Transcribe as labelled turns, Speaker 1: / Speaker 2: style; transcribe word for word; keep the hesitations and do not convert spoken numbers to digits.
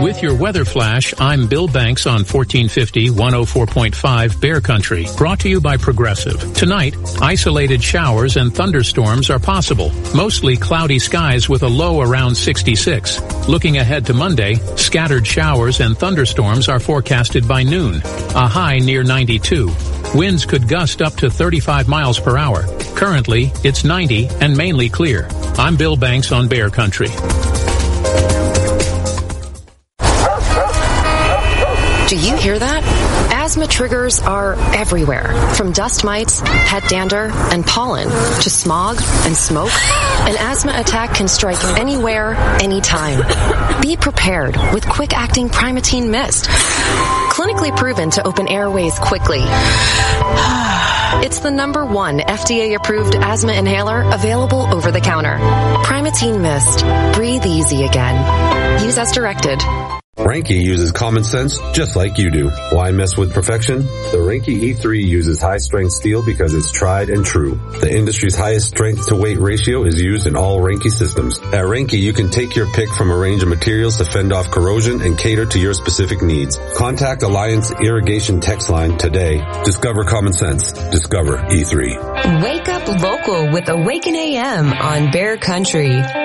Speaker 1: With your weather flash, I'm Bill Banks on fourteen fifty, one oh four point five Bear Country, brought to you by Progressive. Tonight, isolated showers and thunderstorms are possible. Mostly cloudy skies with a low around sixty-six. Looking ahead to Monday, scattered showers and thunderstorms are forecasted by noon. A high near ninety-two. Winds could gust up to thirty-five miles per hour. Currently, it's ninety and mainly clear. I'm Bill Banks on Bear Country.
Speaker 2: Do you hear that? Asthma triggers are everywhere, from dust mites, head dander, and pollen, to smog and smoke. An asthma attack can strike anywhere, anytime. Be prepared with quick-acting Primatene Mist. Clinically proven to open airways quickly. It's the number one F D A-approved asthma inhaler available over the counter. Primatene Mist. Breathe easy again. Use as directed.
Speaker 3: Reinke uses common sense just like you do. Why mess with perfection? The Reinke E three uses high-strength steel because it's tried and true. The industry's highest strength-to-weight ratio is used in all Reinke systems. At Reinke, you can take your pick from a range of materials to fend off corrosion and cater to your specific needs. Contact Alliance Irrigation text line today. Discover common sense. Discover E three.
Speaker 4: Wake up local with Awaken A M on Bear Country.